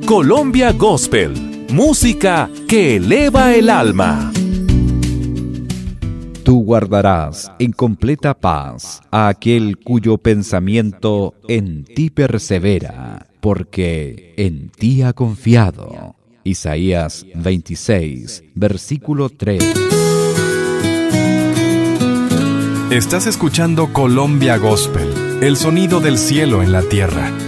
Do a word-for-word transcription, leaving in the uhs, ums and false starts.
Colombia Gospel, música que eleva el alma. Tú guardarás en completa paz a aquel cuyo pensamiento en ti persevera, porque en ti ha confiado. Isaías veintiséis, versículo tres. Estás escuchando Colombia Gospel, el sonido del cielo en la tierra.